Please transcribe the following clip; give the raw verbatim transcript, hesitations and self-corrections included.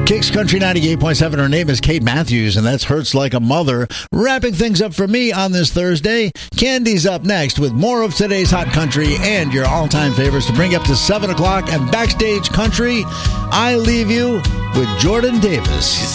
Kicks Country ninety-eight point seven. Her name is Kate Matthews, and that's Hurts Like a Mother. Wrapping things up for me on this Thursday. Candy's up next with more of today's hot country and your all-time favorites to bring up to seven o'clock. And Backstage Country, I leave you with Jordan Davis.